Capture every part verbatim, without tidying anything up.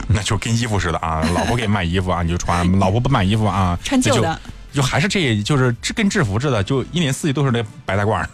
那就跟衣服似的啊，老婆给买衣服啊，你就穿；老婆不买衣服啊， 穿旧的。 就还是这，就是这跟制服似的，就一年四季都是那白大褂。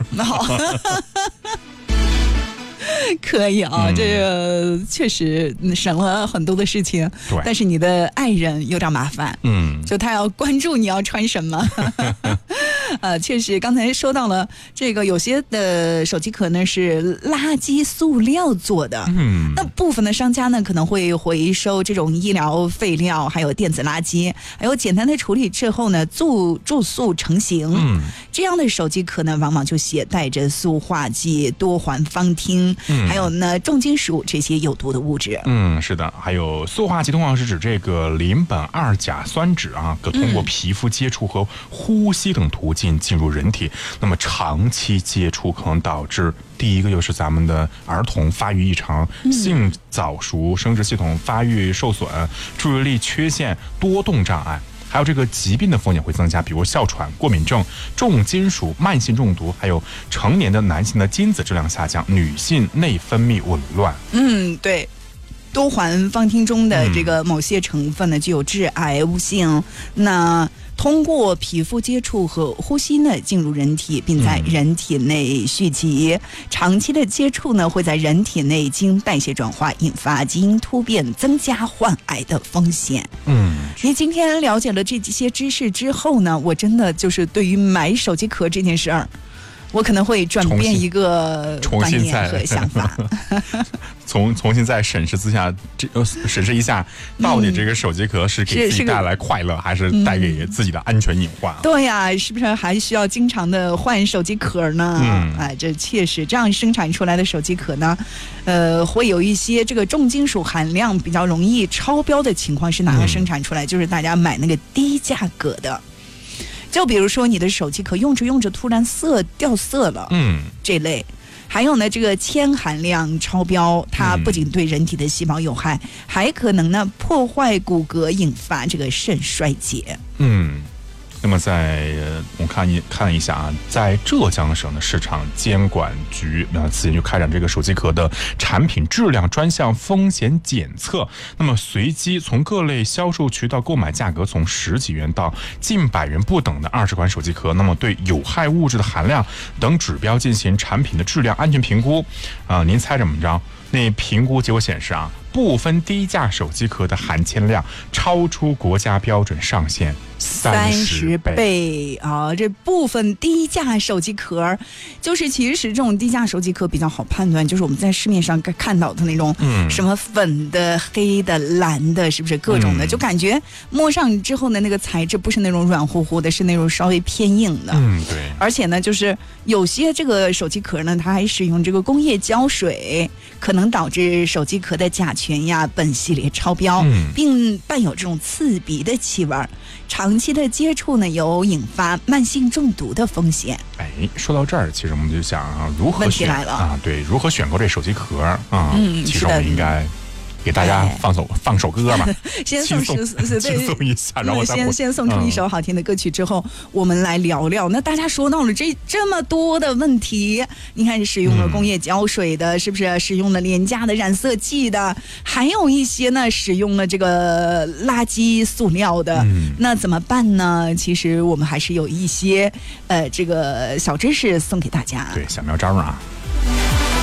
可以啊，嗯、这个确实省了很多的事情。 对， 但是你的爱人有点麻烦， 嗯， 就他要关注你要穿什么。呃，确实，刚才说到了这个，有些的手机壳呢是垃圾塑料做的， 嗯， 那部分的商家呢可能会回收这种医疗废料，还有电子垃圾，还有简单的处理之后呢，注注塑成型。 嗯， 这样的手机壳呢，往往就携带着塑化剂、多环芳烃，嗯，还有呢重金属这些有毒的物质。 嗯，是的，还有塑化剂通常是指这个邻苯二甲酸酯啊，可通过皮肤接触和呼吸等途径进入人体，那么长期接触可能导致第一个就是咱们的儿童发育异常、性早熟、生殖系统发育受损、注意力缺陷、多动障碍，还有这个疾病的风险会增加，比如哮喘、过敏症、重金属、慢性中毒，还有成年的男性的精子质量下降，女性内分泌紊乱。 嗯，对。多环芳烃中的这个某些成分呢，具有致癌物性。那通过皮肤接触和呼吸呢，进入人体，并在人体内蓄积。长期的接触呢，会在人体内基因代谢转化，引发基因突变，增加患癌的风险。 嗯， 其实今天了解了这些知识之后呢，我真的就是对于买手机壳这件事儿，我可能会转变一个观念和想法， 重重新再审视之下，这呃审视一下，到底这个手机壳是给自己带来快乐，还是带给自己的安全隐患？ 嗯、对呀、啊，是不是还需要经常的换手机壳呢？ 嗯， 哎，这确实这样生产出来的手机壳呢，呃，会有一些这个重金属含量比较容易超标的情况是哪样生产出来？嗯、就是大家买那个低价格的。就比如说你的手机壳用着用着突然色掉色了， 嗯， 这类，还有呢，这个铅含量超标，它不仅对人体的细胞有害，嗯、还可能呢破坏骨骼，引发这个肾衰竭。 嗯。那么在我看一看一下啊，在浙江省的市场监管局那此前就开展这个手机壳的产品质量专项风险检测，那么随机从各类销售渠道购买价格从十几元到近百元不等的二十款手机壳，那么对有害物质的含量等指标进行产品的质量安全评估。啊、呃，您猜怎么着？那评估结果显示啊，部分低价手机壳的含铅量超出国家标准上限三十倍啊！这部分低价手机壳，就是其实这种低价手机壳比较好判断，就是我们在市面上看到的那种，嗯，什么粉的、黑的、蓝的，是不是各种的？嗯、就感觉摸上之后的那个材质不是那种软乎乎的，是那种稍微偏硬的。 嗯，对。 而且呢，就是有些这个手机壳呢，它还使用这个工业胶水，可能导致手机壳的甲醛呀、苯系列超标，嗯、并伴有这种刺鼻的气味。长期的接触呢，有引发慢性中毒的风险。 哎，说到这儿，其实我们就想啊，如何选来了啊？对，如何选购这手机壳啊？ 嗯， 其实我们应该给大家放首、哎、放首歌嘛， 先送轻松一下，然后先先送出一首好听的歌曲之后，嗯、我们来聊聊。那大家说到了这这么多的问题，你看使用了工业胶水的，嗯、是不是使用了廉价的染色剂的，还有一些呢使用了这个垃圾塑料的，嗯、那怎么办呢？其实我们还是有一些呃这个小知识送给大家， 对，小妙招啊。